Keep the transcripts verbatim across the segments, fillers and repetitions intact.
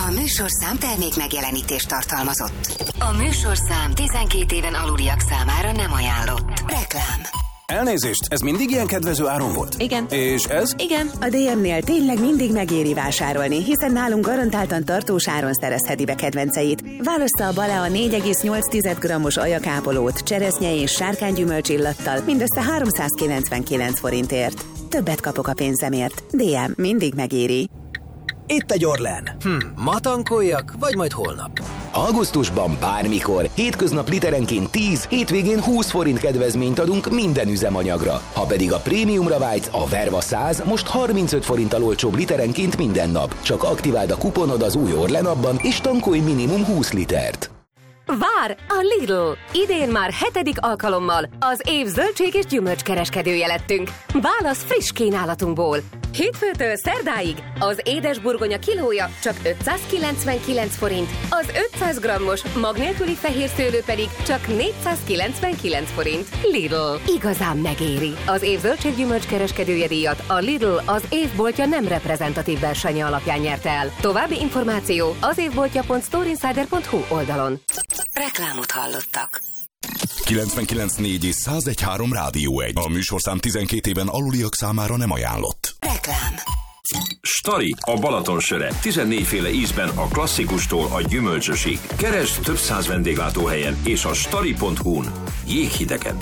A műsorszám termék megjelenítést tartalmazott. A műsorszám tizenkét éven aluliak számára nem ajánlott. Reklám. Elnézést, ez mindig ilyen kedvező áron volt? Igen. És ez? Igen. A dé em-nél tényleg mindig megéri vásárolni, hiszen nálunk garantáltan tartós áron szerezheti be kedvenceit. Válassza a Balea négy egész nyolc grammos ajakápolót, cseresznye és sárkánygyümölcs illattal mindössze háromszázkilencvenkilenc forintért. Többet kapok a pénzemért. dé em mindig megéri. Itt egy Orlen. Hm, ma tankoljak, vagy majd holnap? Augusztusban bármikor, hétköznap literenként tíz, hétvégén húsz forint kedvezményt adunk minden üzemanyagra. Ha pedig a prémiumra vágysz, a Verva száz most harmincöt forinttal olcsóbb literenként minden nap. Csak aktiváld a kuponod az új Orlen appban, és tankolj minimum húsz litert. Vár a Lidl! Idén már hetedik alkalommal az év zöldség és gyümölcskereskedője lettünk. Válasz friss kínálatunkból. Hétfőtől szerdáig az édesburgonya kilója csak ötszázkilencvenkilenc forint, az ötszáz grammos mag nélküli fehér szőlő pedig csak négyszázkilencvenkilenc forint. Lidl. Igazán megéri. Az év zöldség gyümölcskereskedője díjat a Lidl az évboltja nem reprezentatív versenye alapján nyerte el. További információ az évboltja pont storeinsider pont hu oldalon. Reklámot hallottak. kilencvenkilenc négy és százegy három Rádió egy. A műsorszám tizenkét éven aluliak számára nem ajánlott. Reklám. Stari, a Balaton söre. tizennégyféle ízben a klasszikustól a gyümölcsösig. Keresd több száz vendéglátóhelyen és a stari pont hu-n. Jéghidegen.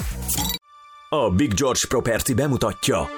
A Big George Property bemutatja.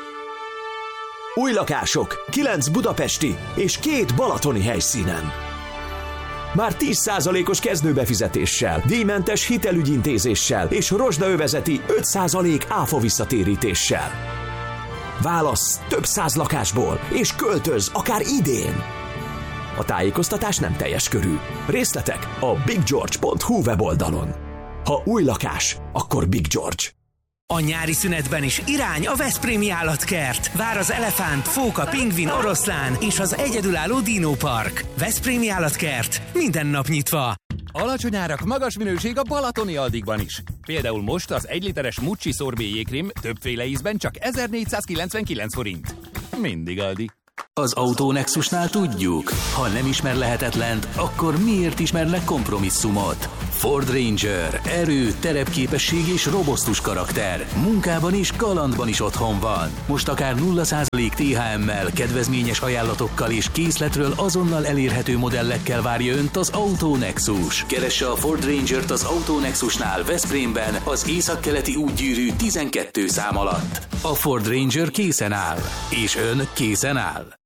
Új lakások, kilenc budapesti és két balatoni helyszínen. Már tíz százalékos kezdőbefizetéssel, díjmentes hitelügyintézéssel és rozsdaövezeti öt százalék áfa visszatérítéssel. Válassz több száz lakásból, és költöz akár idén. A tájékoztatás nem teljes körű. Részletek a big george pont hu weboldalon. Ha új lakás, akkor Big George. A nyári szünetben is irány a Veszprémi Állatkert. Vár az elefánt, fóka, pingvin, oroszlán és az egyedülálló dinópark. Veszprémi Állatkert. Minden nap nyitva. Alacsony árak, magas minőség a balatoni Aldiban is. Például most az egy literes Mucci szorbé jégkrém többféle ízben csak ezernégyszázkilencvenkilenc forint. Mindig Aldi. Az Autónexusnál tudjuk, ha nem ismer lehetetlent, akkor miért ismernek kompromisszumot? Ford Ranger, erő, terepképesség és robosztus karakter. Munkában és kalandban is otthon van. Most akár nulla százalék té há emmel, kedvezményes ajánlatokkal és készletről azonnal elérhető modellekkel várja Önt az Autónexus. Keresse a Ford Rangert az Autónexusnál Veszprémben az északkeleti útgyűrű tizenkettő szám alatt. A Ford Ranger készen áll, és Ön készen áll.